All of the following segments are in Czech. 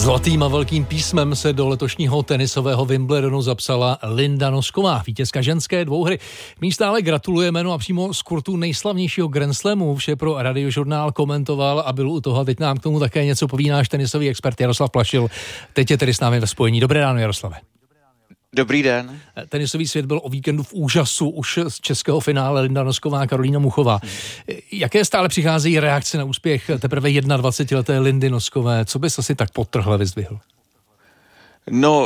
Zlatým a velkým písmem se do letošního tenisového Wimbledonu zapsala Linda Nosková, vítězka ženské dvouhry. My stále gratulujeme, no a přímo z kurtu nejslavnějšího Grand Slamu vše pro Radiožurnál komentoval a byl u toho a teď nám k tomu také něco poví náš tenisový expert Jaroslav Plašil. Teď je tedy s námi ve spojení. Dobré ráno, Jaroslave. Dobrý den. Tenisový svět byl o víkendu v úžasu už z českého finále Linda Nosková a Karolína Muchová. Jaké stále přicházejí reakce na úspěch teprve 21leté Lindy Noskové? Co bys asi tak podtrhle vyzdvihl? No,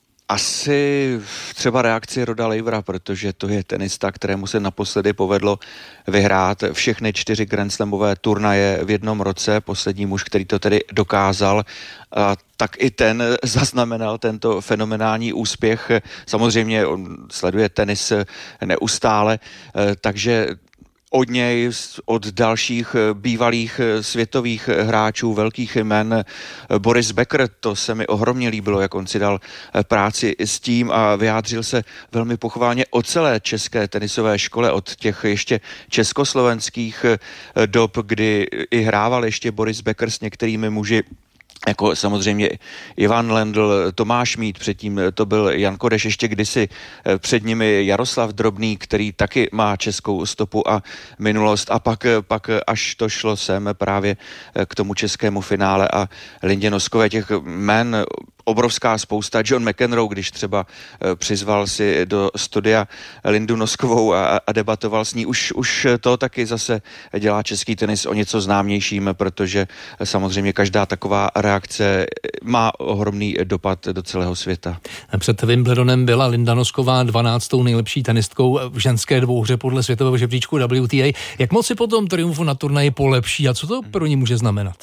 asi třeba reakci Roda Leivera, protože to je tenista, kterému se naposledy povedlo vyhrát všechny 4 grandslamové turnaje v jednom roce. Poslední muž, který to tedy dokázal, tak i ten zaznamenal tento fenomenální úspěch. Samozřejmě on sleduje tenis neustále, takže od něj, od dalších bývalých světových hráčů, velkých jmen, Boris Becker, to se mi ohromně líbilo, jak on si dal práci s tím a vyjádřil se velmi pochválně o celé české tenisové škole, od těch ještě československých dob, kdy i hrával ještě Boris Becker s některými muži, jako samozřejmě Ivan Lendl, Tomáš Mít, předtím to byl Jan Kodeš, ještě kdysi před nimi Jaroslav Drobný, který taky má českou stopu a minulost, a pak až to šlo sem právě k tomu českému finále a Lindě Noskové, těch jmen obrovská spousta. John McEnroe, když třeba přizval si do studia Lindu Noskovou a debatoval s ní, už to taky zase dělá český tenis o něco známějším, protože samozřejmě každá taková reakce má ohromný dopad do celého světa. Před Wimbledonem byla Linda Nosková 12. nejlepší tenistkou v ženské dvouhře podle světového žebříčku WTA. Jak moc si po tom triumfu na turnaji polepší a co to pro ní může znamenat?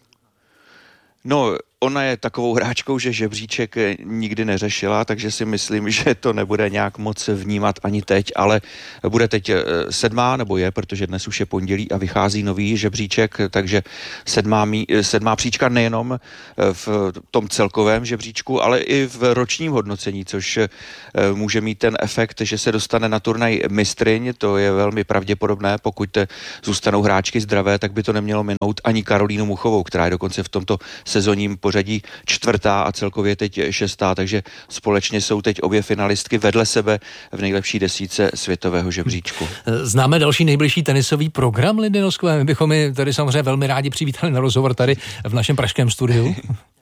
No, ona je takovou hráčkou, že žebříček nikdy neřešila, takže si myslím, že to nebude nějak moc vnímat ani teď, ale bude teď 7. nebo je, protože dnes už je pondělí a vychází nový žebříček, takže 7. příčka nejenom v tom celkovém žebříčku, ale i v ročním hodnocení, což může mít ten efekt, že se dostane na turnaj mistryň. To je velmi pravděpodobné, pokud zůstanou hráčky zdravé, tak by to nemělo minout ani Karolínu Muchovou, která je dokonce v tomto sezonním pořadí 4. a celkově teď 6. takže společně jsou teď obě finalistky vedle sebe v nejlepší desítce světového žebříčku. Známe další nejbližší tenisový program Lindy Noskové? My bychom ji tady samozřejmě velmi rádi přivítali na rozhovor tady v našem pražském studiu.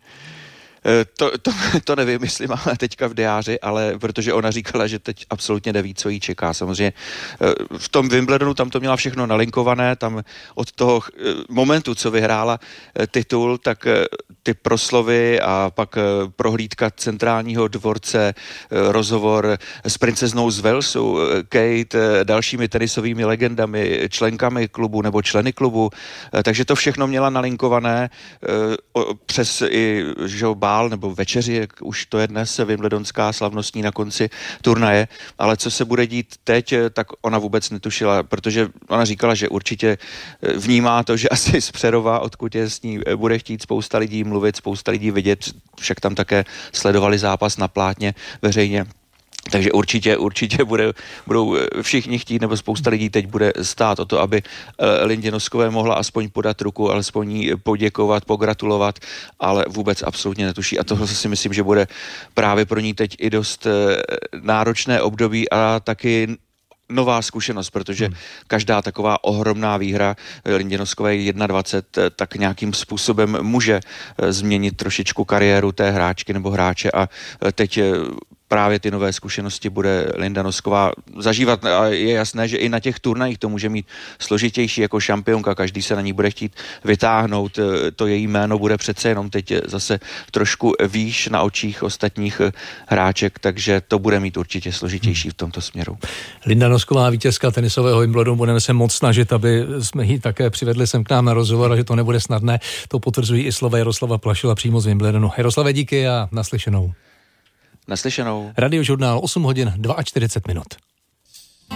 To nevím, jestli máme teďka v diáři, ale protože ona říkala, že teď absolutně neví, co jí čeká. Samozřejmě v tom Wimbledonu tam to měla všechno nalinkované, tam od toho momentu, co vyhrála titul, tak ty proslovy a pak prohlídka centrálního dvorce, rozhovor s princeznou z Walesu, Kate, dalšími tenisovými legendami, členkami klubu nebo členy klubu, takže to všechno měla nalinkované přes i bál nebo večeři, jak už to je dnes wimbledonská slavnostní na konci turnaje, ale co se bude dít teď, tak ona vůbec netušila, protože ona říkala, že určitě vnímá to, že asi z Přerova, odkud je s ní, bude chtít spousta lidí mluvit, spousta lidí vidět, však tam také sledovali zápas na plátně veřejně. Takže určitě budou všichni chtít, nebo spousta lidí teď bude stát o to, aby Lindě Noskové mohla aspoň podat ruku, alespoň jí poděkovat, pogratulovat, ale vůbec absolutně netuší. A tohle si myslím, že bude právě pro ní teď i dost náročné období a taky nová zkušenost, protože každá taková ohromná výhra Lindě Noskové 21, tak nějakým způsobem může změnit trošičku kariéru té hráčky nebo hráče a teď právě ty nové zkušenosti bude Linda Nosková zažívat a je jasné, že i na těch turnajích to může mít složitější jako šampionka, každý se na ní bude chtít vytáhnout, to její jméno bude přece jenom teď zase trošku výš na očích ostatních hráček, takže to bude mít určitě složitější v tomto směru. Linda Nosková, vítězka tenisového Wimbledonu, budeme se moc snažit, aby jsme ji také přivedli sem k nám na rozhovor, a že to nebude snadné, to potvrzují i slova Jaroslava Plašila přímo z Wimbledonu. Jaroslave, díky a naslyšenou. Naslyšenou. Radiožurnál 8 hodin 42 minut.